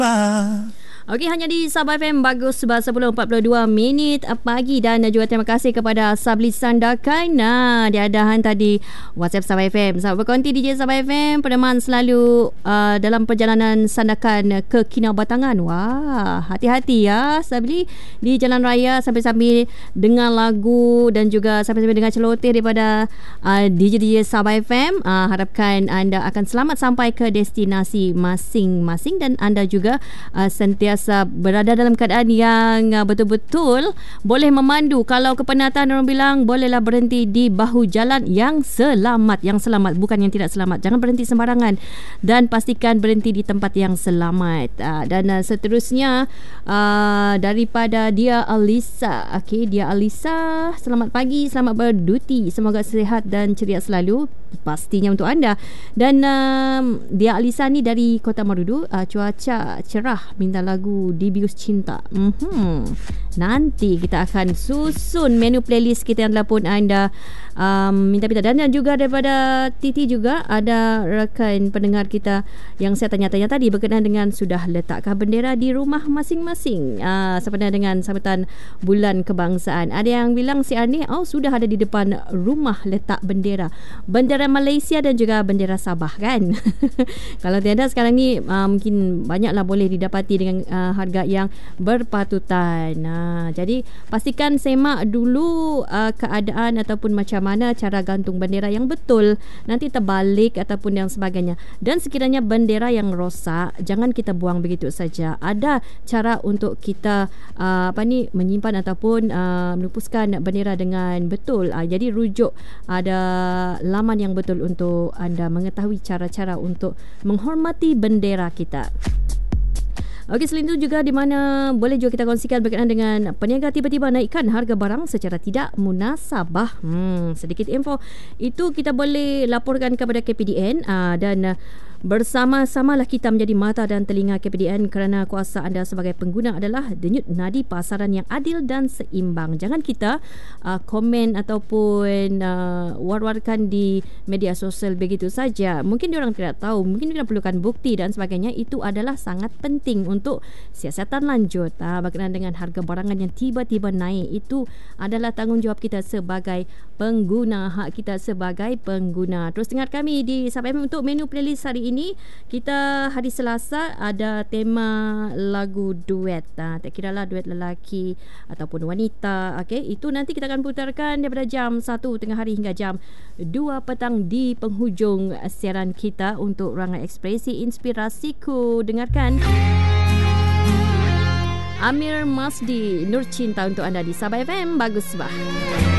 Okey, hanya di Sabah FM Bagus 10:42 pagi, dan juga terima kasih kepada Sabli Sandakan di adahan tadi WhatsApp Sabah FM. Sahabat berkonti DJ Sabah FM peneman selalu dalam perjalanan Sandakan ke Kinabatangan. Wah, hati-hati ya Sabli di jalan raya, sambil-sambil dengar lagu dan juga sambil-sambil dengar celoteh daripada DJ Sabah FM. Harapkan anda akan selamat sampai ke destinasi masing-masing dan anda juga sentiasa berada dalam keadaan yang betul-betul boleh memandu. Kalau kepenatan orang bilang, bolehlah berhenti di bahu jalan yang selamat. Yang selamat, bukan yang tidak selamat. Jangan berhenti sembarangan dan pastikan berhenti di tempat yang selamat. Dan seterusnya daripada Dia Alisa. Okey, Dia Alisa, selamat pagi, selamat berduti, semoga sihat dan ceria selalu pastinya untuk anda. Dan Dia Alisa ni dari Kota Marudu. Cuaca cerah, minta lagu Dibius Cinta. Nanti kita akan susun menu playlist kita yang telah pun anda minta-minta. Dan juga daripada Titi juga ada rakan pendengar kita yang saya tanya-tanya tadi berkenaan dengan sudah letakkah bendera di rumah masing-masing sempena dengan sambutan Bulan Kebangsaan. Ada yang bilang si Ani sudah ada di depan rumah letak bendera Malaysia dan juga bendera Sabah kan. Kalau tiada sekarang ni mungkin banyaklah boleh didapati dengan harga yang berpatutan. Jadi pastikan semak dulu keadaan ataupun macam mana cara gantung bendera yang betul, nanti terbalik ataupun yang sebagainya. Dan sekiranya bendera yang rosak, jangan kita buang begitu saja. Ada cara untuk kita menyimpan ataupun melupuskan bendera dengan betul. Jadi rujuk ada laman yang betul untuk anda mengetahui cara-cara untuk menghormati bendera kita. Okey, selain itu juga di mana boleh juga kita kongsikan berkenaan dengan peniaga tiba-tiba naikkan harga barang secara tidak munasabah. Sedikit info itu kita boleh laporkan kepada KPDN dan bersama-samalah kita menjadi mata dan telinga KPDN kerana kuasa anda sebagai pengguna adalah denyut nadi pasaran yang adil dan seimbang. Jangan kita komen ataupun war-warkan di media sosial begitu saja. Mungkin diorang tidak tahu, mungkin kita perlukan bukti dan sebagainya. Itu adalah sangat penting untuk siasatan lanjut berkenaan dengan harga barangan yang tiba-tiba naik. Itu adalah tanggungjawab kita sebagai pengguna, hak kita sebagai pengguna. Terus dengar kami di Sabah FM untuk menu playlist hari ini. Kita hari Selasa ada tema lagu duet. Tak kira lah duet lelaki ataupun wanita. Okey, itu nanti kita akan putarkan daripada jam 1 tengah hari hingga jam 2 petang di penghujung siaran kita untuk Rangai Ekspresi Inspirasiku. Dengarkan Amir Masdi, Nur Cinta untuk anda di Sabah FM Bagus Bah.